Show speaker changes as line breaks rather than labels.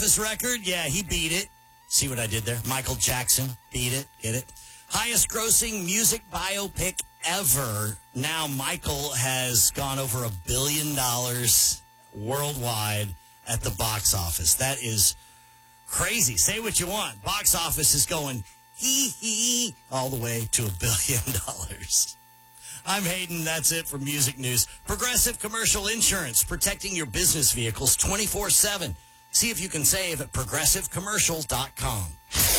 Elvis record, yeah, he beat it. See what I did there? Michael Jackson beat it. Get it? Highest grossing music biopic ever. Now Michael has gone over $1 billion worldwide at the box office. That is crazy. Say what you want. Box office is going hee all the way to $1 billion. I'm Hayden. That's it for music news. Progressive Commercial Insurance, protecting your business vehicles 24/7. See if you can save at progressivecommercial.com.